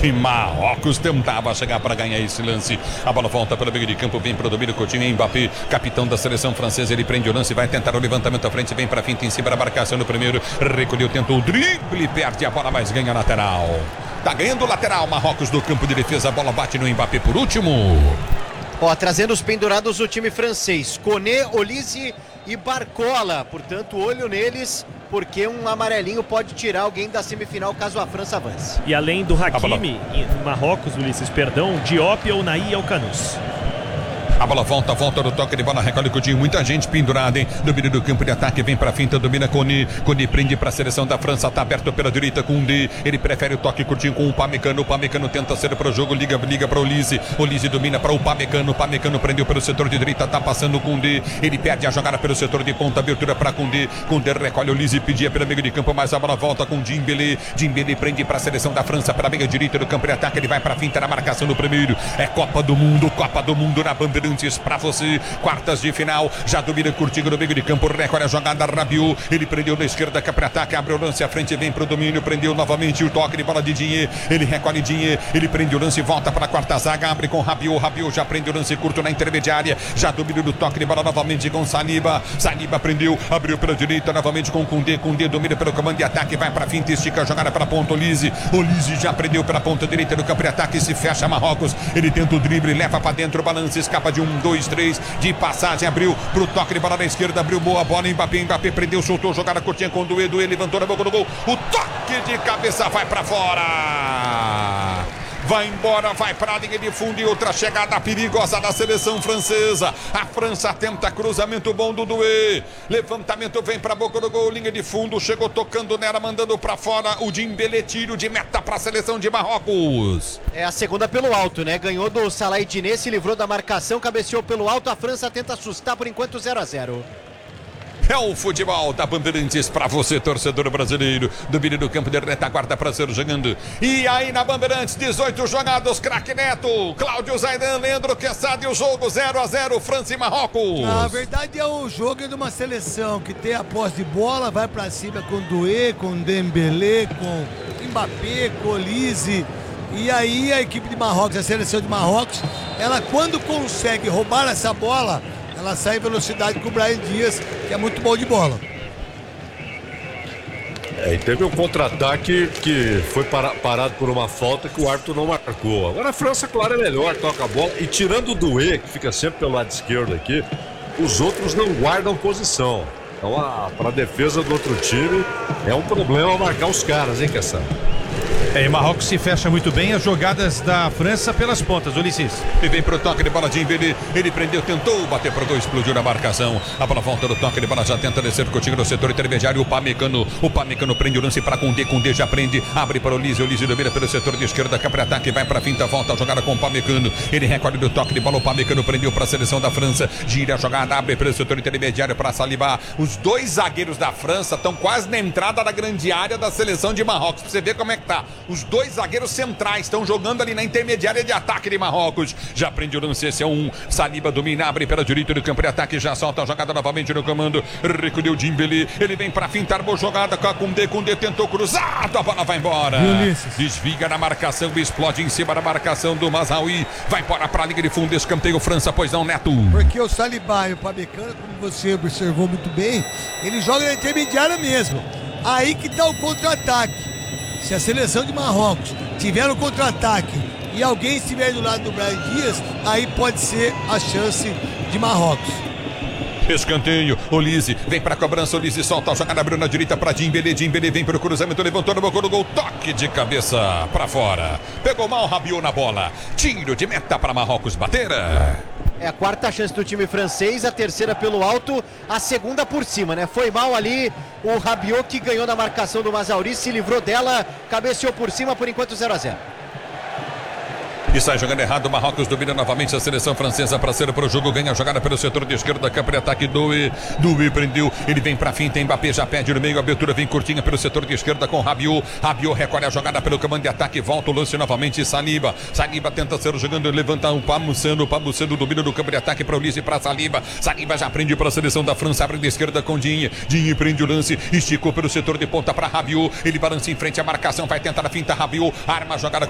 de Marrocos tentava chegar para ganhar esse lance. A bola volta pelo meio de campo, vem para o domínio Coutinho. Mbappé, capitão da seleção francesa, ele prende o lance, vai tentar o levantamento à frente, vem para a finta em cima da marcação no primeiro, recolheu, tentou o drible, perde a bola, mas ganha a lateral. Tá ganhando o lateral, Marrocos do campo de defesa, a bola bate no Mbappé por último. Ó, trazendo os pendurados o time francês, Koné, Olise e Barcola, portanto olho neles, porque um amarelinho pode tirar alguém da semifinal caso a França avance. E além do Hakimi, Marrocos, Ulisses, perdão, Diop, Ounahi e Alcanus. A bola volta no toque de bola, recolhe Coutinho, muita gente pendurada, hein? Domínio do campo de ataque, vem pra finta, domina Koné. Koné prende pra seleção da França, tá aberto pela direita com o D. Ele prefere o toque Coutinho com o Upamecano tenta ser pro jogo, liga pra Olise. Olise domina pra Upamecano prendeu pelo setor de direita, tá passando com o D. Ele perde a jogada pelo setor de ponta, abertura pra Koundé. Koundé recolhe Olise, pedia pelo meio de campo, mas a bola volta com Dembélé. Dembélé prende pra seleção da França, pela meia direita do campo de ataque, ele vai pra finta na marcação no primeiro. É Copa do Mundo na bandeira pra você, quartas de final, já domina Coutinho no meio de campo, recolhe a jogada, Rabiot, ele prendeu na esquerda, cá para ataque, abre o lance à frente, vem pro domínio, prendeu novamente o toque de bola de Digne, ele recolhe Digne, ele prende o lance, volta para a quarta zaga, abre com Rabiot já prende o lance curto na intermediária, já domina o toque de bola novamente com Saliba prendeu, abriu pela direita novamente com Koundé domina pelo comando de ataque, vai para finta, estica a jogada para a ponta, Olise já prendeu pela ponta direita do campo de ataque, se fecha Marrocos, ele tenta o drible, leva para dentro, balança, escapa de 2, 3 de passagem, abriu pro toque de bola na esquerda, abriu boa bola, Mbappé prendeu, soltou, jogada curtinha com o Doué levantou na boca do gol, o toque de cabeça vai pra fora, vai embora, vai para a linha de fundo e outra chegada perigosa da seleção francesa. A França tenta cruzamento bom do Doué. Levantamento vem para a boca do gol, linha de fundo, chegou tocando nela, mandando para fora o Dembélé, tiro de meta para a seleção de Marrocos. É a segunda pelo alto, né? Ganhou do Salah Diné, se livrou da marcação, cabeceou pelo alto, a França tenta assustar por enquanto 0-0. É o futebol da Bandeirantes pra você, torcedor brasileiro. Domínio do campo de retaguarda pra ser jogando. E aí na Bandeirantes, 18 jogados, craque Neto, Cláudio Zaidan, Leandro Quesada e o jogo 0-0, França e Marrocos. Na verdade é um jogo de uma seleção que tem a posse de bola, vai pra cima com Doué, com Dembélé, com Mbappé, com Olise. E aí a equipe de Marrocos, a seleção de Marrocos, ela quando consegue roubar essa bola, ela sai em velocidade com o Brahim Dias, que é muito bom de bola. E teve um contra-ataque que foi parado por uma falta que o árbitro não marcou. Agora a França, claro, é melhor, toca a bola. E tirando o Doué, que fica sempre pelo lado esquerdo aqui, os outros não guardam posição. Então, para a defesa do outro time, é um problema marcar os caras, hein, Kessam? E Marrocos se fecha muito bem as jogadas da França pelas pontas, Ulisses. E vem pro toque de bola de Dembélé, ele prendeu, tentou bater pro gol, explodiu na marcação. A bola volta no toque de bola, já tenta descer Coutinho no setor intermediário, o Upamecano prende o lance para Koundé já prende, abre para Olise domina pelo setor de esquerda, cá para ataque, vai para finta, volta a jogada com o Upamecano, ele recolhe do toque de bola, o Upamecano prendeu para a seleção da França, gira a jogada, abre pelo setor intermediário para Saliba. Os dois zagueiros da França estão quase na entrada da grande área da seleção de Marrocos, pra você ver como é que tá. Os dois zagueiros centrais estão jogando ali na intermediária de ataque de Marrocos. Já prende o lance, esse é um. Saliba domina, abre pela direita do campo de ataque, já solta a jogada novamente no comando. Recolheu Dembélé, ele vem pra fintar, boa jogada com a Koundé tentou cruzar, a bola vai embora. Desvia na marcação, explode em cima da marcação do Mazraoui. Vai embora pra linha de fundo, escanteio França, pois não, Neto? Porque o Saliba e o Upamecano, como você observou muito bem, ele joga na intermediária mesmo. Aí que tá o contra-ataque. Se a seleção de Marrocos tiver no contra-ataque e alguém estiver do lado do Brahim Dias, aí pode ser a chance de Marrocos. Escanteio, Olise vem pra cobrança, Olise solta a jogada, abriu na direita pra Dembélé vem pro cruzamento, levantou no boca do gol, toque de cabeça pra fora, pegou mal, Rabiot na bola, tiro de meta pra Marrocos bater. É a quarta chance do time francês, a terceira pelo alto, a segunda por cima, né? Foi mal ali o Rabiot, que ganhou na marcação do Mazraoui, se livrou dela, cabeceou por cima, por enquanto 0-0. E sai jogando errado, o Marrocos domina novamente a seleção francesa para ser pro jogo, ganha a jogada pelo setor de esquerda, campo de ataque, Doué prendeu, ele vem pra finta, Mbappé já perde no meio, a abertura vem curtinha pelo setor de esquerda com Rabiot recolhe a jogada pelo comando de ataque, volta o lance novamente, Saliba tenta ser jogando, levanta o Pamuceno domina no campo de ataque para Olise e para Saliba já prende para a seleção da França, abre de esquerda com Digne prende o lance, esticou pelo setor de ponta para Rabiot, ele balança em frente à marcação, vai tentar a finta, Rabiot arma a jogada